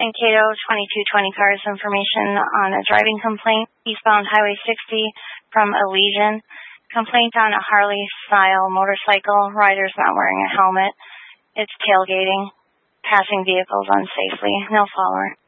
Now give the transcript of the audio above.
In Cato, 2220 cars information on a driving complaint. Eastbound Highway 60 from Elysian. Complaint on a Harley-style motorcycle. Rider's not wearing a helmet. It's tailgating, passing vehicles unsafely. No follower.